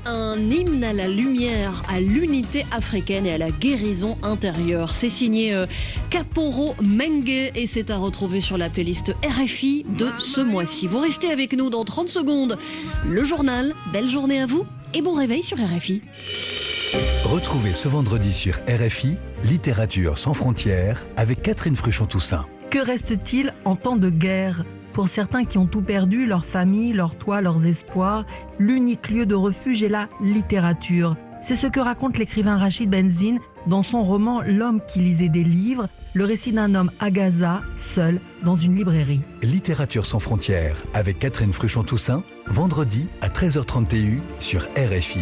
un hymne à la lumière, à l'unité africaine et à la guérison intérieure. C'est signé Kaporo Menge et c'est à retrouver sur la playlist RFI de ce mois-ci. Vous restez avec nous dans 30 secondes. Le journal, belle journée à vous et bon réveil sur RFI. Retrouvez ce vendredi sur RFI, Littérature sans frontières avec Catherine Fruchon-Toussaint. Que reste-t-il en temps de guerre ? Pour certains qui ont tout perdu, leur famille, leur toit, leurs espoirs, l'unique lieu de refuge est la littérature. C'est ce que raconte l'écrivain Rachid Benzine dans son roman L'homme qui lisait des livres, le récit d'un homme à Gaza, seul, dans une librairie. Littérature sans frontières avec Catherine Fruchon-Toussaint, vendredi à 13h30 TU sur RFI.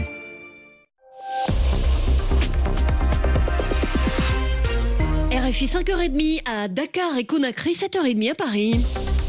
RFI 5h30 à Dakar et Conakry, 7h30 à Paris.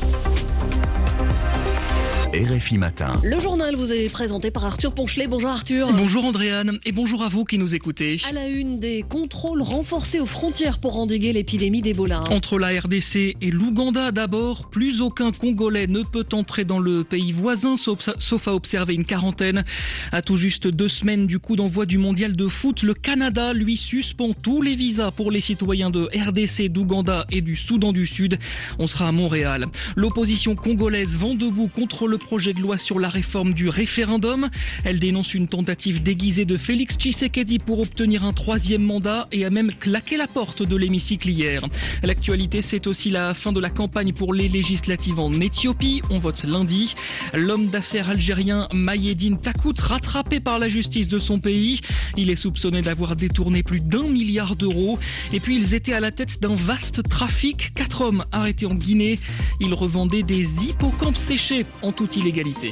RFI Matin. Le journal vous est présenté par Arthur Ponchelet. Bonjour Arthur. Bonjour Andréane et bonjour à vous qui nous écoutez. À la une, des contrôles renforcés aux frontières pour endiguer l'épidémie d'Ebola. Entre la RDC et l'Ouganda d'abord, plus aucun Congolais ne peut entrer dans le pays voisin sauf à observer une quarantaine. À tout juste 2 semaines du coup d'envoi du mondial de foot, le Canada lui suspend tous les visas pour les citoyens de RDC, d'Ouganda et du Soudan du Sud. On sera à Montréal. L'opposition congolaise vent debout contre le projet de loi sur la réforme du référendum. Elle dénonce une tentative déguisée de Félix Tshisekedi pour obtenir un 3e mandat et a même claqué la porte de l'hémicycle hier. L'actualité, c'est aussi la fin de la campagne pour les législatives en Éthiopie. On vote lundi. L'homme d'affaires algérien Maïeddine Takout, rattrapé par la justice de son pays. Il est soupçonné d'avoir détourné plus d'1 milliard d'euros. Et puis, ils étaient à la tête d'un vaste trafic. 4 hommes arrêtés en Guinée. Ils revendaient des hippocampes séchés en toute illégalité.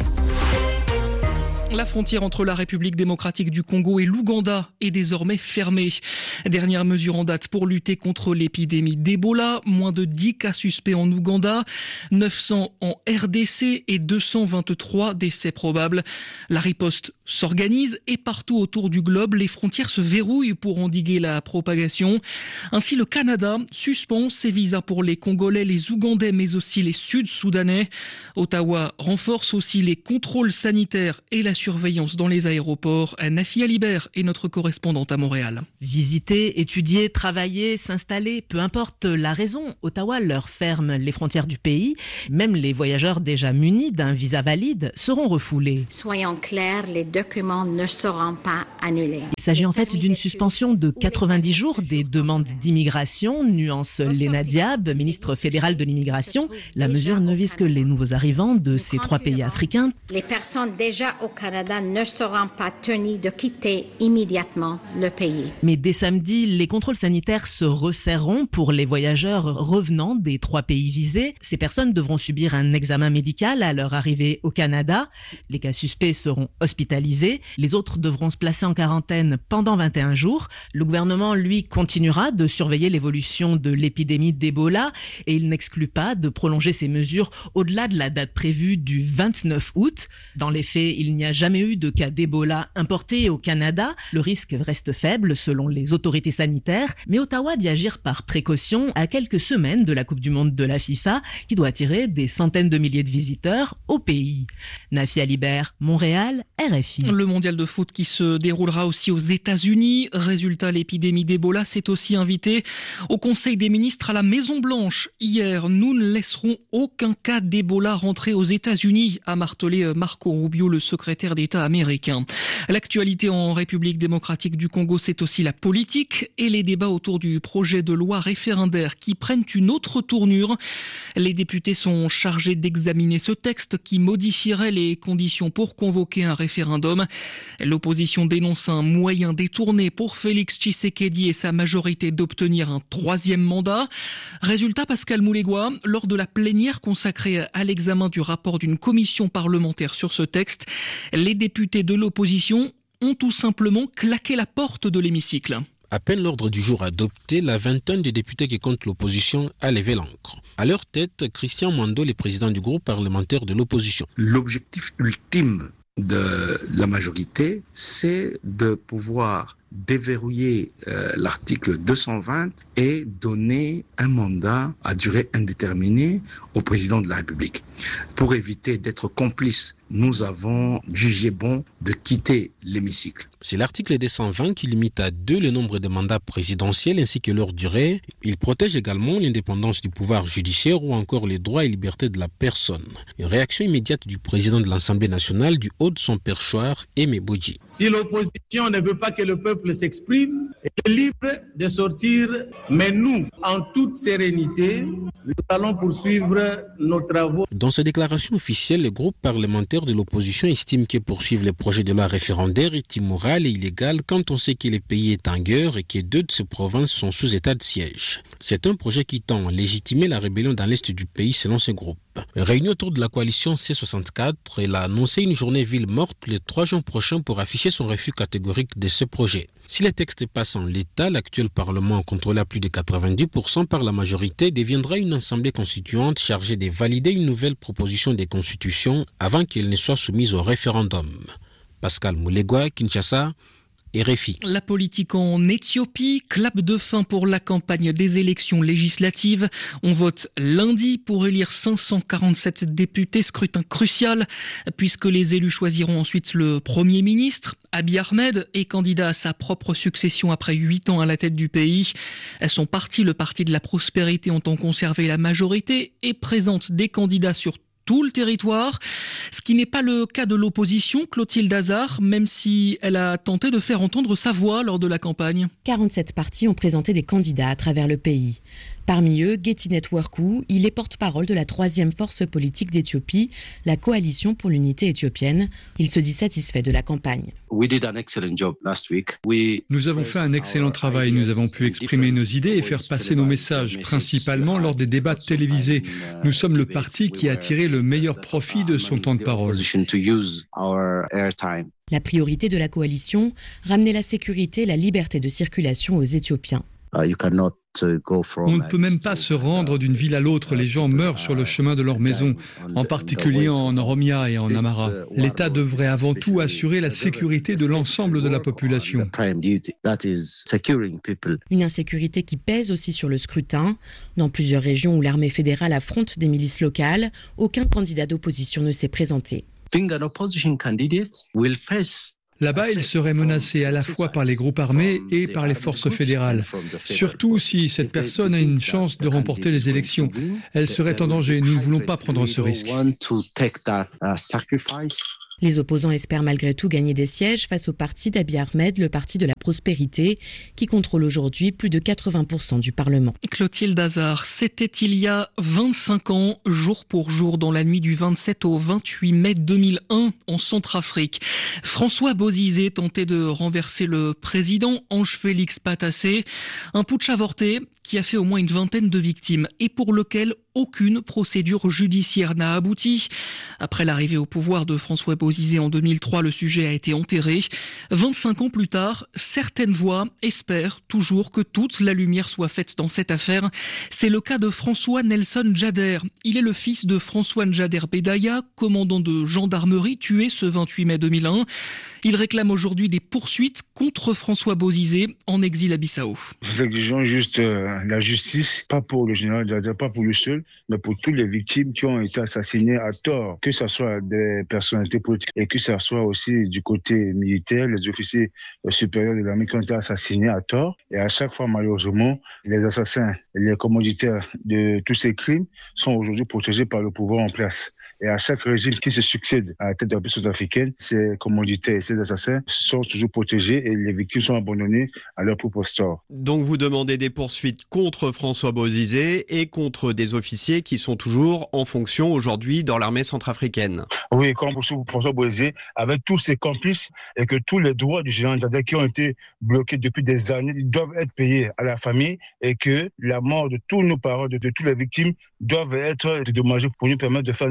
La frontière entre la République démocratique du Congo et l'Ouganda est désormais fermée. Dernière mesure en date pour lutter contre l'épidémie d'Ebola. Moins de 10 cas suspects en Ouganda, 900 en RDC et 223 décès probables. La riposte s'organise et partout autour du globe, les frontières se verrouillent pour endiguer la propagation. Ainsi, le Canada suspend ses visas pour les Congolais, les Ougandais, mais aussi les Sud-Soudanais. Ottawa renforce aussi les contrôles sanitaires et la surveillance dans les aéroports. Nafi Alibert est notre correspondante à Montréal. Visiter, étudier, travailler, s'installer, peu importe la raison, Ottawa leur ferme les frontières du pays. Même les voyageurs déjà munis d'un visa valide seront refoulés. Soyons clairs, les documents ne seront pas annulés. Il s'agit en fait d'une suspension de 90 jours des demandes d'immigration, nuance Léna Diab, ministre fédérale de l'immigration. La mesure ne vise que les nouveaux arrivants de ces 3 pays africains. Les personnes déjà au Canada ne seront pas tenues de quitter immédiatement le pays. Mais dès samedi, les contrôles sanitaires se resserreront pour les voyageurs revenant des 3 pays visés. Ces personnes devront subir un examen médical à leur arrivée au Canada. Les cas suspects seront hospitalisés. Les autres devront se placer en quarantaine pendant 21 jours. Le gouvernement, lui, continuera de surveiller l'évolution de l'épidémie d'Ebola et il n'exclut pas de prolonger ces mesures au-delà de la date prévue du 29 août. Dans les faits, il n'y a jamais eu de cas d'Ebola importé au Canada. Le risque reste faible selon les autorités sanitaires, mais Ottawa dit agir par précaution à quelques semaines de la Coupe du Monde de la FIFA qui doit attirer des centaines de milliers de visiteurs au pays. Nafi Alibert, Montréal, RFI. Le mondial de foot qui se déroulera aussi aux États-Unis. Résultat, l'épidémie d'Ebola s'est aussi invitée au Conseil des ministres à la Maison-Blanche. Hier, nous ne laisserons aucun cas d'Ebola rentrer aux États-Unis, a martelé Marco Rubio, le secrétaire d'État américain. L'actualité en République démocratique du Congo, c'est aussi la politique et les débats autour du projet de loi référendaire qui prennent une autre tournure. Les députés sont chargés d'examiner ce texte qui modifierait les conditions pour convoquer un référendum. L'opposition dénonce un moyen détourné pour Félix Tshisekedi et sa majorité d'obtenir un 3e mandat. Résultat, Pascal Moulégois, lors de la plénière consacrée à l'examen du rapport d'une commission parlementaire sur ce texte, les députés de l'opposition ont tout simplement claqué la porte de l'hémicycle. À peine l'ordre du jour adopté, la vingtaine de députés qui comptent l'opposition a levé l'encre. À leur tête, Christian Mando, le président du groupe parlementaire de l'opposition. L'objectif ultime de la majorité, c'est de pouvoir déverrouiller l'article 220 et donner un mandat à durée indéterminée au président de la République. Pour éviter d'être complice, nous avons jugé bon de quitter l'hémicycle. C'est l'article 220 qui limite à 2 le nombre de mandats présidentiels ainsi que leur durée. Il protège également l'indépendance du pouvoir judiciaire ou encore les droits et libertés de la personne. Une réaction immédiate du président de l'Assemblée nationale du haut de son perchoir, Aimé Bodji. Si l'opposition ne veut pas que le peuple s'exprime, elle est libre de sortir, mais nous, en toute sérénité, nous allons poursuivre nos travaux. Dans sa déclaration officielle, le groupe parlementaire de l'opposition estime que poursuivre les projets de loi référendaire est immoral et illégal quand on sait que le pays est en guerre et que 2 de ses provinces sont sous état de siège. C'est un projet qui tend à légitimer la rébellion dans l'est du pays selon ce groupe. Réunie autour de la coalition C64, elle a annoncé une journée ville morte le 3 juin prochain pour afficher son refus catégorique de ce projet. Si les textes passent en l'état, l'actuel Parlement, contrôlé à plus de 90% par la majorité, deviendra une assemblée constituante chargée de valider une nouvelle proposition de constitution avant qu'elle ne soit soumise au référendum. Pascal Moulegua, Kinshasa, RFI. La politique en Éthiopie, clap de fin pour la campagne des élections législatives. On vote lundi pour élire 547 députés, scrutin crucial, puisque les élus choisiront ensuite le Premier ministre. Abiy Ahmed est candidat à sa propre succession après 8 ans à la tête du pays. Son parti, le Parti de la Prospérité, entend conserver la majorité et présente des candidats sur tout le territoire, ce qui n'est pas le cas de l'opposition, Clotilde Hazard, même si elle a tenté de faire entendre sa voix lors de la campagne. 47 partis ont présenté des candidats à travers le pays. Parmi eux, Getty Networku, il est porte-parole de la 3e force politique d'Éthiopie, la Coalition pour l'unité éthiopienne. Il se dit satisfait de la campagne. Nous avons fait un excellent travail. Nous avons pu exprimer nos idées et faire passer nos messages, principalement lors des débats télévisés. Nous sommes le parti qui a tiré le meilleur profit de son temps de parole. La priorité de la coalition, ramener la sécurité et la liberté de circulation aux Éthiopiens. On ne peut même pas se rendre d'une ville à l'autre. Les gens meurent sur le chemin de leur maison, en particulier en Oromia et en Amhara. L'État devrait avant tout assurer la sécurité de l'ensemble de la population. Une insécurité qui pèse aussi sur le scrutin. Dans plusieurs régions où l'armée fédérale affronte des milices locales, aucun candidat d'opposition ne s'est présenté. Là-bas, il serait menacé à la fois par les groupes armés et par les forces fédérales. Surtout si cette personne a une chance de remporter les élections. Elle serait en danger. Nous ne voulons pas prendre ce risque. Les opposants espèrent malgré tout gagner des sièges face au parti d'Abiy Ahmed, le Parti de la Prospérité, qui contrôle aujourd'hui plus de 80% du Parlement. Clotilde Hazard, c'était il y a 25 ans, jour pour jour, dans la nuit du 27 au 28 mai 2001, en Centrafrique. François Bozizé tentait de renverser le président Ange-Félix Patassé. Un putsch avorté qui a fait au moins une vingtaine de victimes et pour lequel aucune procédure judiciaire n'a abouti. Après l'arrivée au pouvoir de François Bozizé en 2003, le sujet a été enterré. 25 ans plus tard, certaines voix espèrent toujours que toute la lumière soit faite dans cette affaire. C'est le cas de François Nelson Djader. Il est le fils de François Djader Bedaya, commandant de gendarmerie tué ce 28 mai 2001. Il réclame aujourd'hui des poursuites contre François Bozizé en exil à Bissau. Nous exigeons juste la justice, pas pour le général Djader, pas pour lui seul, mais pour toutes les victimes qui ont été assassinées à tort, que ce soit des personnalités politiques et que ce soit aussi du côté militaire, les officiers supérieurs de l'armée qui ont été assassinés à tort. Et à chaque fois, malheureusement, les assassins, les commanditaires de tous ces crimes sont aujourd'hui protégés par le pouvoir en place. Et à chaque régime qui se succède à la tête de la République centrafricaine, ces commanditaires et ces assassins sont toujours protégés et les victimes sont abandonnées à leur propre sort. Donc vous demandez des poursuites contre François Bozizé et contre des officiers qui sont toujours en fonction aujourd'hui dans l'armée centrafricaine. Oui, comme François Bozizé, avec tous ses complices et que tous les droits du général Djader qui ont été bloqués depuis des années doivent être payés à la famille et que la mort de tous nos parents, de toutes les victimes doivent être dédommagées pour nous permettre de faire notre deuil.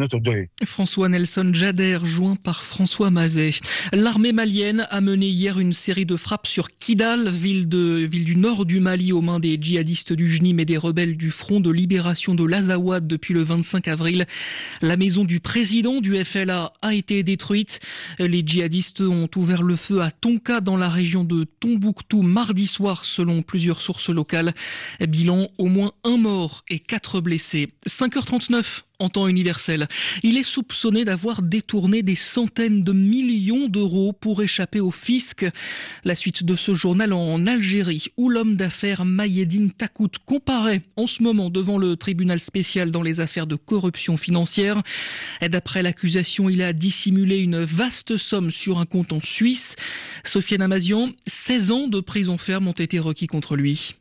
libéré. François Nelson Jader, joint par François Mazet. L'armée malienne a mené hier une série de frappes sur Kidal, ville du nord du Mali, aux mains des djihadistes du JNIM et des rebelles du Front de libération de l'Azawad depuis le 25 avril. La maison du président du FLA a été détruite. Les djihadistes ont ouvert le feu à Tonka dans la région de Tombouctou mardi soir, selon plusieurs sources locales. Bilan, au moins 1 mort et 4 blessés. 5h39. En temps universel, il est soupçonné d'avoir détourné des centaines de millions d'euros pour échapper au fisc. La suite de ce journal en Algérie, où l'homme d'affaires Maïeddine Takout comparaît en ce moment devant le tribunal spécial dans les affaires de corruption financière. D'après l'accusation, il a dissimulé une vaste somme sur un compte en Suisse. Sofiane Amazian, 16 ans de prison ferme ont été requis contre lui.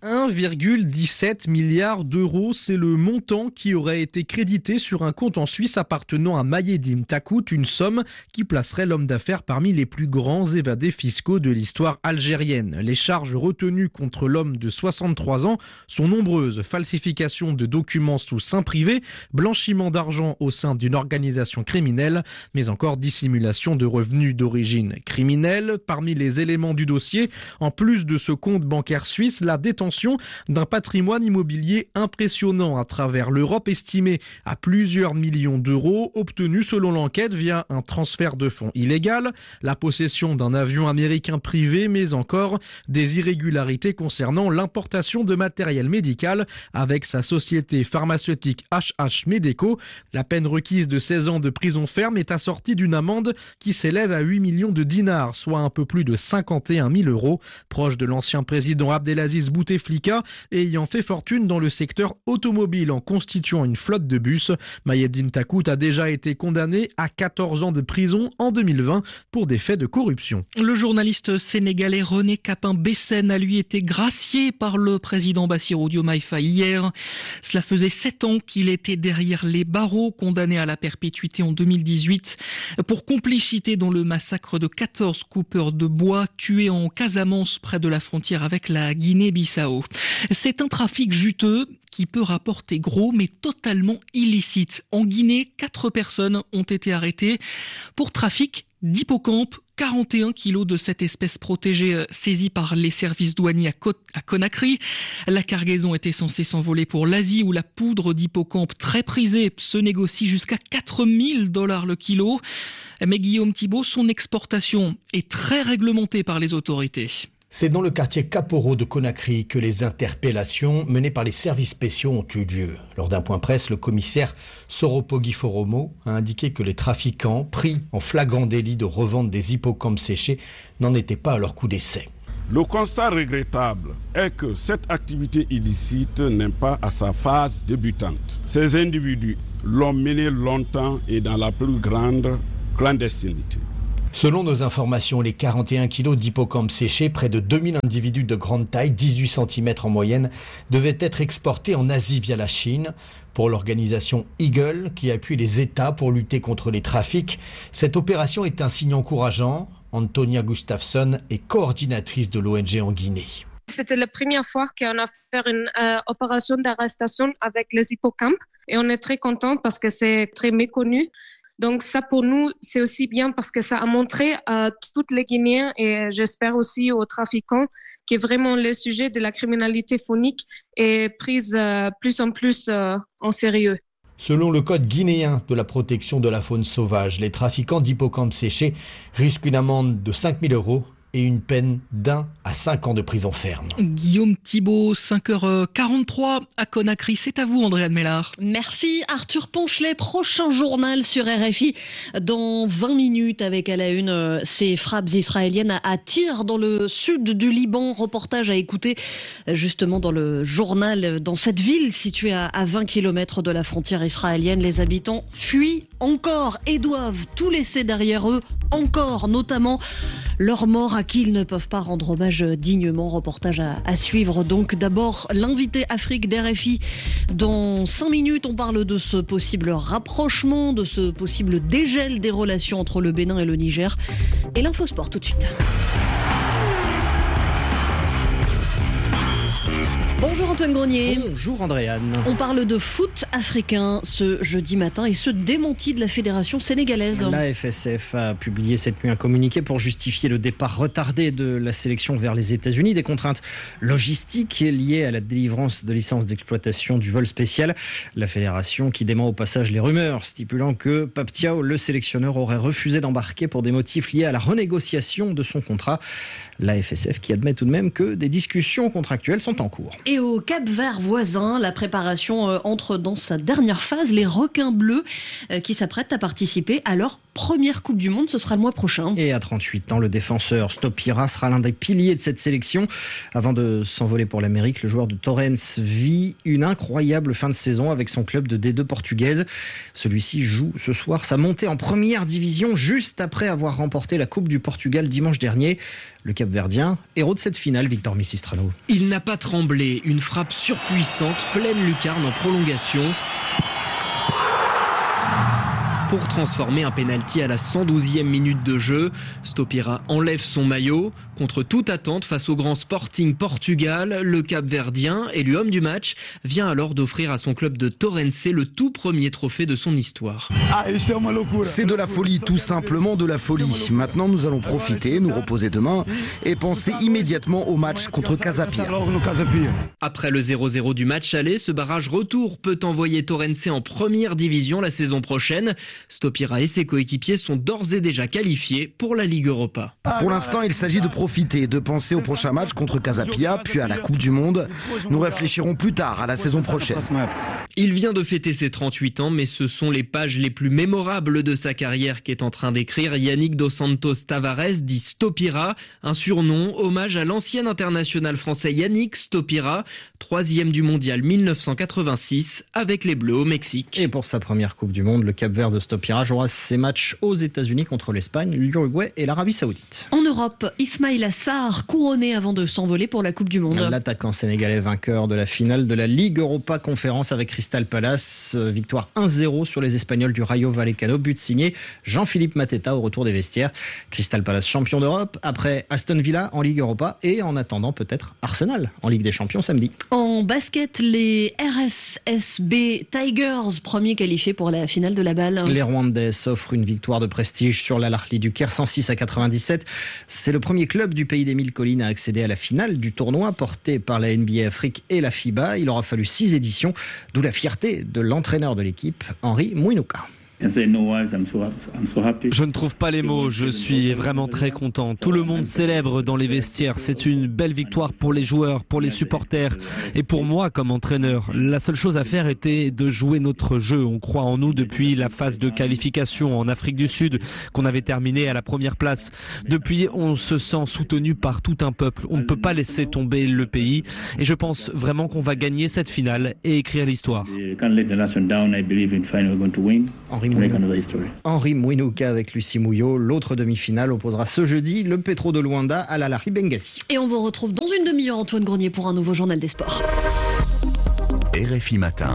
1,17 milliard d'euros, c'est le montant qui aurait été crédité sur un compte en Suisse appartenant à Maïeddine Takout, une somme qui placerait l'homme d'affaires parmi les plus grands évadés fiscaux de l'histoire algérienne. Les charges retenues contre l'homme de 63 ans sont nombreuses. Falsification de documents sous seing privé, blanchiment d'argent au sein d'une organisation criminelle, mais encore dissimulation de revenus d'origine criminelle. Parmi les éléments du dossier, en plus de ce compte bancaire suisse, la détention d'un patrimoine immobilier impressionnant à travers l'Europe, estimé à plusieurs millions d'euros, obtenus selon l'enquête via un transfert de fonds illégal, la possession d'un avion américain privé, mais encore des irrégularités concernant l'importation de matériel médical avec sa société pharmaceutique HH Medeco. La peine requise de 16 ans de prison ferme est assortie d'une amende qui s'élève à 8 millions de dinars, soit un peu plus de 51 000 euros. Proche de l'ancien président Abdelaziz Bouteflika et ayant fait fortune dans le secteur automobile en constituant une flotte de bus, Maïeddine Takout a déjà été condamné à 14 ans de prison en 2020 pour des faits de corruption. Le journaliste sénégalais René Capin-Bessène a lui été gracié par le président Bassirou Diomaye Faye hier. Cela faisait 7 ans qu'il était derrière les barreaux, condamné à la perpétuité en 2018 pour complicité dans le massacre de 14 coupeurs de bois tués en Casamance près de la frontière avec la Guinée-Bissau. C'est un trafic juteux qui peut rapporter gros mais totalement illicite. En Guinée, 4 personnes ont été arrêtées pour trafic d'hippocampe. 41 kilos de cette espèce protégée saisie par les services douaniers à Conakry. La cargaison était censée s'envoler pour l'Asie où la poudre d'hippocampe très prisée se négocie jusqu'à $4 000 le kilo. Mais Guillaume Thibault, son exportation est très réglementée par les autorités. C'est dans le quartier Kaporo de Conakry que les interpellations menées par les services spéciaux ont eu lieu. Lors d'un point presse, le commissaire Soropogi Foromo a indiqué que les trafiquants, pris en flagrant délit de revente des hippocampes séchés, n'en étaient pas à leur coup d'essai. Le constat regrettable est que cette activité illicite n'est pas à sa phase débutante. Ces individus l'ont menée longtemps et dans la plus grande clandestinité. Selon nos informations, les 41 kilos d'hippocampes séchés, près de 2000 individus de grande taille, 18 cm en moyenne, devaient être exportés en Asie via la Chine. Pour l'organisation Eagle, qui appuie les États pour lutter contre les trafics, cette opération est un signe encourageant. Antonia Gustafsson est coordinatrice de l'ONG en Guinée. C'était la première fois qu'on a fait une opération d'arrestation avec les hippocampes et on est très contents parce que c'est très méconnu. Donc ça pour nous c'est aussi bien parce que ça a montré à tous les Guinéens et j'espère aussi aux trafiquants que vraiment le sujet de la criminalité faunique est pris plus en plus en sérieux. Selon le code guinéen de la protection de la faune sauvage, les trafiquants d'hippocampes séchés risquent une amende de 5 000 euros et une peine d'1 à 5 ans de prison ferme. Guillaume Thibault, 5h43 à Conakry. C'est à vous, Andréane Mélard. Merci, Arthur Ponchelet. Prochain journal sur RFI dans 20 minutes avec à la une ces frappes israéliennes à Tyr dans le sud du Liban. Reportage à écouter justement dans le journal. Dans cette ville située à 20 km de la frontière israélienne, les habitants fuient encore et doivent tout laisser derrière eux encore, notamment leurs morts à qui ils ne peuvent pas rendre hommage dignement. Reportage à suivre. Donc d'abord l'invité Afrique d'RFI. Dans 5 minutes, on parle de ce possible rapprochement, de ce possible dégel des relations entre le Bénin et le Niger. Et l'infosport tout de suite. Bonjour Antoine Grenier. Bonjour Andréane. On parle de foot africain ce jeudi matin et ce démenti de la fédération sénégalaise. La FSF a publié cette nuit un communiqué pour justifier le départ retardé de la sélection vers les États-Unis. Des contraintes logistiques liées à la délivrance de licences d'exploitation du vol spécial. La fédération qui dément au passage les rumeurs stipulant que Pape Thiaw, le sélectionneur, aurait refusé d'embarquer pour des motifs liés à la renégociation de son contrat. La FSF qui admet tout de même que des discussions contractuelles sont en cours. Et au Cap-Vert voisin, la préparation entre dans sa dernière phase. Les requins bleus qui s'apprêtent à participer à leur première Coupe du Monde, ce sera le mois prochain. Et à 38 ans, le défenseur Stopira sera l'un des piliers de cette sélection. Avant de s'envoler pour l'Amérique, le joueur de Torrens vit une incroyable fin de saison avec son club de D2 portugaise. Celui-ci joue ce soir sa montée en première division juste après avoir remporté la Coupe du Portugal dimanche dernier. Le Cap-Verdien, héros de cette finale, Victor Missistrano. Il n'a pas tremblé, une frappe surpuissante, pleine lucarne en prolongation, pour transformer un pénalty à la 112e minute de jeu. Stopira enlève son maillot. Contre toute attente face au grand Sporting Portugal, le Cap-Verdien, élu homme du match, vient alors d'offrir à son club de Torrens le tout premier trophée de son histoire. C'est de la folie, tout simplement de la folie. Maintenant, nous allons profiter, nous reposer demain et penser immédiatement au match contre Casa Pia. Après le 0-0 du match aller, ce barrage retour peut envoyer Torrens en première division la saison prochaine. Stopira et ses coéquipiers sont d'ores et déjà qualifiés pour la Ligue Europa. Pour l'instant, il s'agit de profiter, de penser au prochain match contre Casa Pia, puis à la Coupe du Monde. Nous réfléchirons plus tard à la saison prochaine. Il vient de fêter ses 38 ans, mais ce sont les pages les plus mémorables de sa carrière qu'est en train d'écrire Yannick Dos Santos Tavares, dit Stopira, un surnom, hommage à l'ancien international français Yannick Stopira, 3e du mondial 1986 avec les Bleus au Mexique. Et pour sa première Coupe du Monde, le Cap-Vert de Stopira jouera ses matchs aux États-Unis contre l'Espagne, l'Uruguay et l'Arabie Saoudite. En Europe, Ismaïla Sarr couronné avant de s'envoler pour la Coupe du Monde. L'attaquant sénégalais vainqueur de la finale de la Ligue Europa Conférence avec Crystal Palace. Victoire 1-0 sur les Espagnols du Rayo Vallecano. But signé Jean-Philippe Mateta au retour des vestiaires. Crystal Palace champion d'Europe après Aston Villa en Ligue Europa et en attendant peut-être Arsenal en Ligue des Champions samedi. En basket, les RSSB Tigers, premiers qualifiés pour la finale de la balle. Les Rwandais s'offrent une victoire de prestige sur l'Al Ahly du Caire 106-97. C'est le premier club du pays des 1000 collines à accéder à la finale du tournoi porté par la NBA Afrique et la FIBA. Il aura fallu 6 éditions, d'où la fierté de l'entraîneur de l'équipe, Henri Mouinouka. Je ne trouve pas les mots, je suis vraiment très content. Tout le monde célèbre dans les vestiaires. C'est une belle victoire pour les joueurs, pour les supporters et pour moi comme entraîneur. La seule chose à faire était de jouer notre jeu. On croit en nous depuis la phase de qualification en Afrique du Sud qu'on avait terminé à la première place. Depuis, on se sent soutenu par tout un peuple. On ne peut pas laisser tomber le pays et je pense vraiment qu'on va gagner cette finale et écrire l'histoire. Henri Mouinouka avec Lucie Mouillot. L'autre demi-finale opposera ce jeudi le Petro de Luanda à l'Al Ahly Benghazi. Et on vous retrouve dans une demi-heure, Antoine Grenier, pour un nouveau journal des sports. RFI Matin.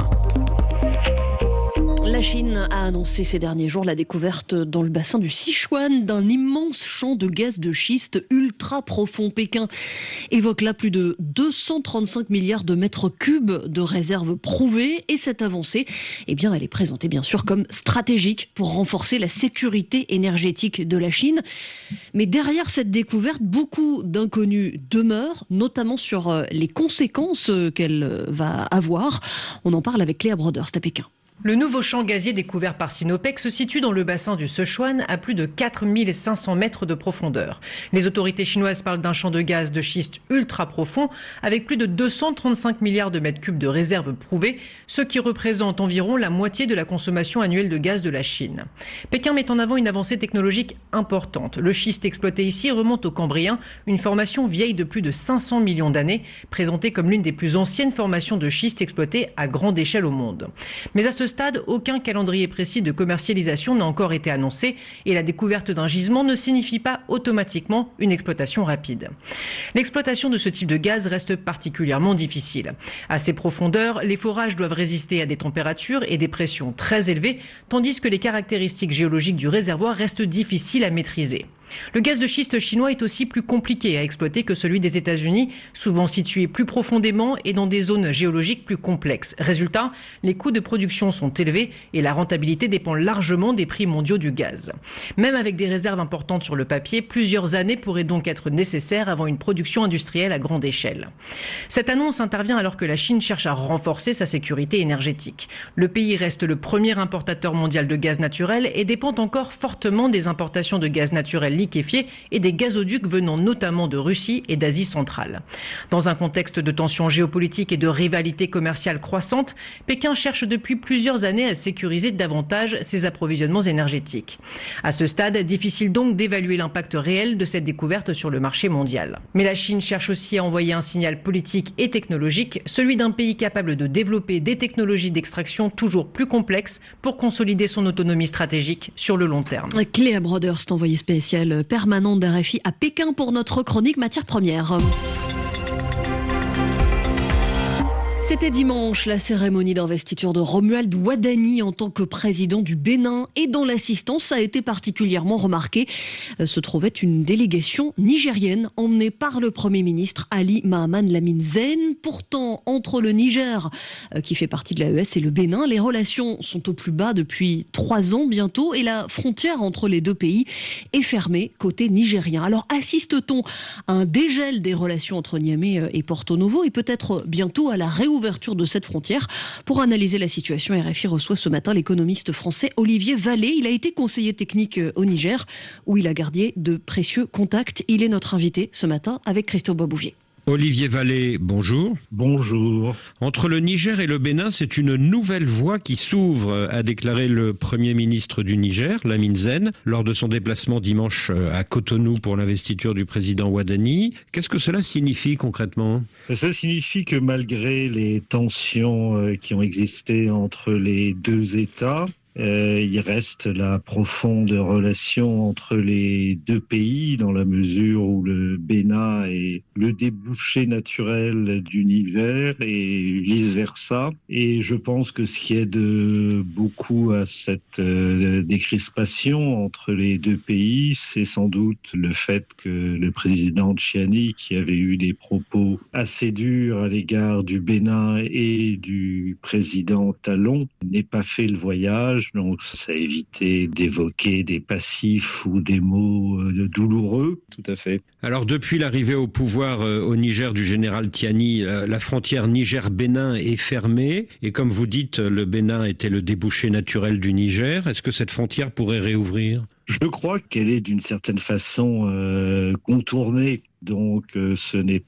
La Chine a annoncé ces derniers jours la découverte dans le bassin du Sichuan d'un immense champ de gaz de schiste ultra profond. Pékin évoque là plus de 235 milliards de mètres cubes de réserves prouvées et cette avancée, eh bien, elle est présentée bien sûr comme stratégique pour renforcer la sécurité énergétique de la Chine. Mais derrière cette découverte, beaucoup d'inconnus demeurent, notamment sur les conséquences qu'elle va avoir. On en parle avec Léa Broderst à Pékin. Le nouveau champ gazier découvert par Sinopec se situe dans le bassin du Sichuan à plus de 4500 mètres de profondeur. Les autorités chinoises parlent d'un champ de gaz de schiste ultra profond avec plus de 235 milliards de mètres cubes de réserves prouvées, ce qui représente environ la moitié de la consommation annuelle de gaz de la Chine. Pékin met en avant une avancée technologique importante. Le schiste exploité ici remonte au Cambrien, une formation vieille de plus de 500 millions d'années, présentée comme l'une des plus anciennes formations de schiste exploitées à grande échelle au monde. Mais à ce stade, aucun calendrier précis de commercialisation n'a encore été annoncé et la découverte d'un gisement ne signifie pas automatiquement une exploitation rapide. L'exploitation de ce type de gaz reste particulièrement difficile. À ces profondeurs, les forages doivent résister à des températures et des pressions très élevées, tandis que les caractéristiques géologiques du réservoir restent difficiles à maîtriser. Le gaz de schiste chinois est aussi plus compliqué à exploiter que celui des États-Unis, souvent situé plus profondément et dans des zones géologiques plus complexes. Résultat, les coûts de production sont élevés et la rentabilité dépend largement des prix mondiaux du gaz. Même avec des réserves importantes sur le papier, plusieurs années pourraient donc être nécessaires avant une production industrielle à grande échelle. Cette annonce intervient alors que la Chine cherche à renforcer sa sécurité énergétique. Le pays reste le premier importateur mondial de gaz naturel et dépend encore fortement des importations de gaz naturel liquéfié et des gazoducs venant notamment de Russie et d'Asie centrale. Dans un contexte de tensions géopolitiques et de rivalité commerciale croissante, Pékin cherche depuis plusieurs années à sécuriser davantage ses approvisionnements énergétiques. À ce stade, difficile donc d'évaluer l'impact réel de cette découverte sur le marché mondial. Mais la Chine cherche aussi à envoyer un signal politique et technologique, celui d'un pays capable de développer des technologies d'extraction toujours plus complexes pour consolider son autonomie stratégique sur le long terme. Cléa Broderst, envoyée spéciale permanente d'RFI à Pékin pour notre chronique matières premières. C'était dimanche la cérémonie d'investiture de Romuald Wadani en tant que président du Bénin et dont l'assistance a été particulièrement remarquée. Se trouvait une délégation nigérienne emmenée par le Premier ministre Ali Mahaman Lamine Zen. Pourtant, entre le Niger, qui fait partie de l'AES, et le Bénin, les relations sont au plus bas depuis 3 ans bientôt et la frontière entre les deux pays est fermée côté nigérien. Alors assiste-t-on à un dégel des relations entre Niamey et Porto Novo et peut-être bientôt à la réouverture de cette frontière? Pour analyser la situation, RFI reçoit ce matin l'économiste français Olivier Vallée. Il a été conseiller technique au Niger, où il a gardé de précieux contacts. Il est notre invité ce matin avec Christophe Babouvier. Olivier Vallée, bonjour. Bonjour. Entre le Niger et le Bénin, c'est une nouvelle voie qui s'ouvre, a déclaré le Premier ministre du Niger, Lamine Zen, lors de son déplacement dimanche à Cotonou pour l'investiture du président Wadani. Qu'est-ce que cela signifie concrètement ? Ça signifie que malgré les tensions qui ont existé entre les deux États, il reste la profonde relation entre les deux pays dans la mesure où le Bénin est le débouché naturel du Niger et vice-versa. Et je pense que ce qui aide beaucoup à cette décrispation entre les deux pays, c'est sans doute le fait que le président Tchiani, qui avait eu des propos assez durs à l'égard du Bénin et du président Talon, n'ait pas fait le voyage. Donc ça a évité d'évoquer des passifs ou des mots douloureux. Tout à fait. Alors depuis l'arrivée au pouvoir au Niger du général Tiani, la frontière Niger-Bénin est fermée. Et comme vous dites, le Bénin était le débouché naturel du Niger. Est-ce que cette frontière pourrait réouvrir ? Je crois qu'elle est d'une certaine façon contournée. Donc ce n'est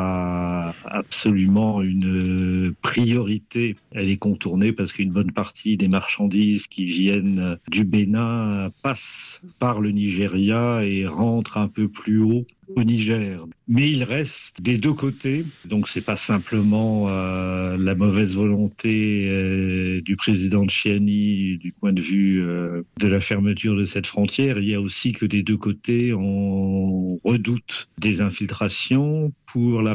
pas absolument une priorité. Elle est contournée parce qu'une bonne partie des marchandises qui viennent du Bénin passent par le Nigeria et rentrent un peu plus haut au Niger. Mais il reste des deux côtés, donc c'est pas simplement la mauvaise volonté du président Tchiani du point de vue de la fermeture de cette frontière. Il y a aussi que des deux côtés on redoute des infiltrations pour la